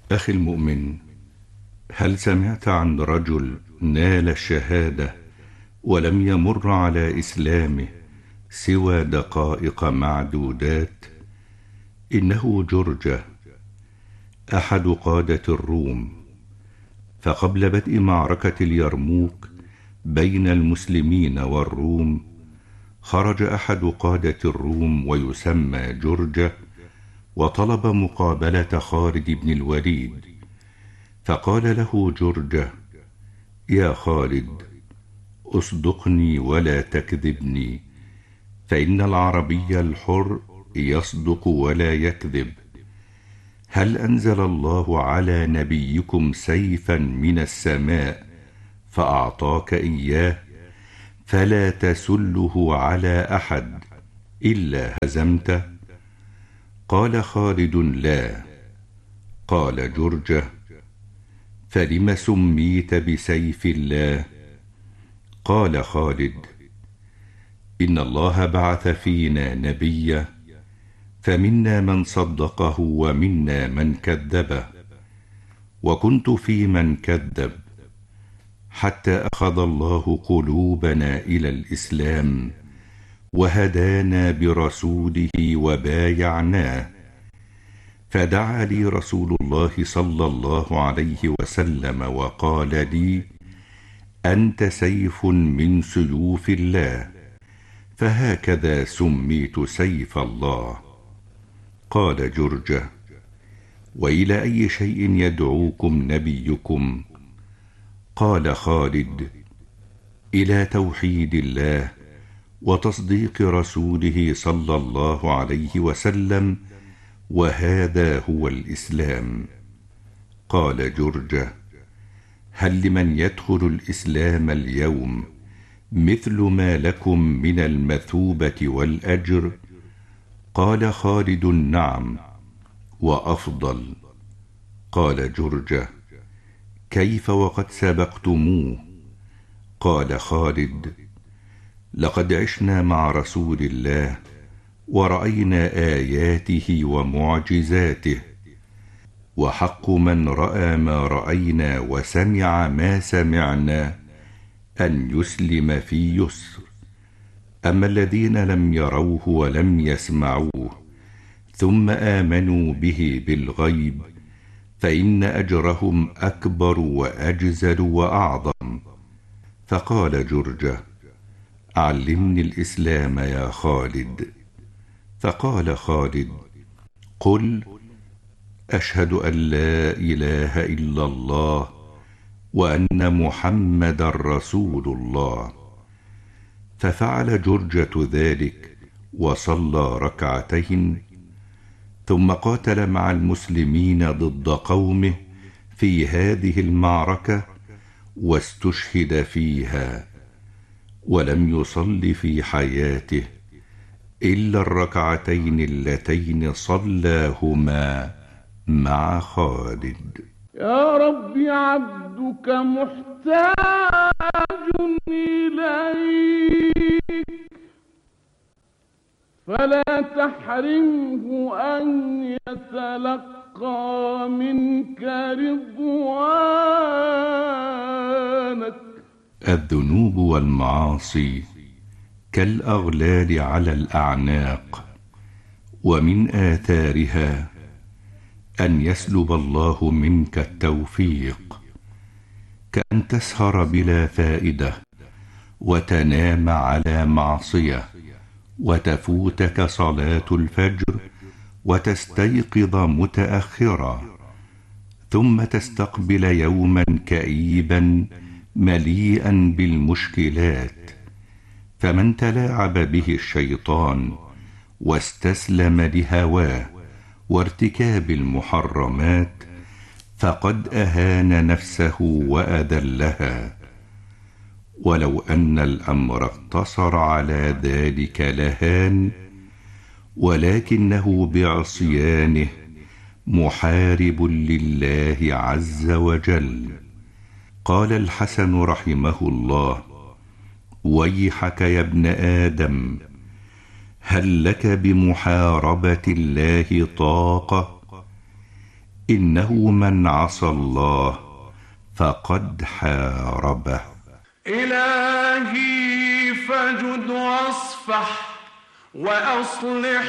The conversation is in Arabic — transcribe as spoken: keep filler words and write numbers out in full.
أخي المؤمن، هل سمعت عن رجل نال الشهادة ولم يمر على إسلامه سوى دقائق معدودات؟ إنه جرجة، أحد قادة الروم. فقبل بدء معركة اليرموك بين المسلمين والروم، خرج أحد قادة الروم ويسمى جرجة وطلب مقابلة خالد بن الوليد، فقال له جرجة: يا خالد، أصدقني ولا تكذبني، فإن العربي الحر يصدق ولا يكذب. هل أنزل الله على نبيكم سيفا من السماء فأعطاك إياه فلا تسله على أحد إلا هزمته؟ قال خالد: لا. قال جرجة: فلم سميت بسيف الله؟ قال خالد: إن الله بعث فينا نبيا، فمنا من صدقه ومنا من كذبه، وكنت في من كذب، حتى أخذ الله قلوبنا إلى الإسلام وهدانا برسوله وبايعناه. فدعا لي رسول الله صلى الله عليه وسلم وقال لي: أنت سيف من سيوف الله، فهكذا سميت سيف الله. قال جرجة: وإلى أي شيء يدعوكم نبيكم؟ قال خالد: إلى توحيد الله وتصديق رسوله صلى الله عليه وسلم، وهذا هو الإسلام. قال جرجة: هل لمن يدخل الإسلام اليوم مثل ما لكم من المثوبة والأجر؟ قال خالد: نعم، وأفضل. قال جرجة: كيف وقد سبقتموه؟ قال خالد: لقد عشنا مع رسول الله ورأينا آياته ومعجزاته، وحق من رأى ما رأينا وسمع ما سمعنا أن يسلم في يسر. أما الذين لم يروه ولم يسمعوه ثم آمنوا به بالغيب فإن أجرهم أكبر وأجزل وأعظم. فقال جرجة: علمني الإسلام يا خالد. فقال خالد: قل أشهد أن لا إله إلا الله وأن محمدا رسول الله. ففعل جرجة ذلك وصلى ركعتين، ثم قاتل مع المسلمين ضد قومه في هذه المعركة واستشهد فيها، ولم يصل في حياته إلا الركعتين اللتين صلاهما مع خالد. يا رب عبدك محتاج إليك، فلا تحرمه أن يتلقى منك رضوانك. الذنوب والمعاصي كالأغلال على الأعناق، ومن آثارها أن يسلب الله منك التوفيق، كأن تسهر بلا فائدة وتنام على معصية، وتفوتك صلاة الفجر وتستيقظ متأخرا، ثم تستقبل يوما كئيبا مليئا بالمشكلات. فمن تلاعب به الشيطان واستسلم لهواه وارتكاب المحرمات فقد أهان نفسه وأذلها. ولو أن الأمر اقتصر على ذلك لهان، ولكنه بعصيانه محارب لله عز وجل. قال الحسن رحمه الله: ويحك يا ابن آدم، هل لك بمحاربة الله طاقة؟ إنه من عصى الله فقد حاربه. إلهي فجد واصفح وأصلح